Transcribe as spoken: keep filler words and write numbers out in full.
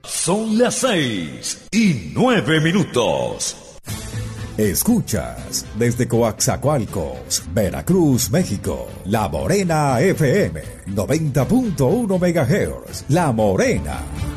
Son las seis y nueve minutos. Escuchas desde Coaxacualcos, Veracruz, México, La Morena F M, noventa punto uno megahertz. La Morena.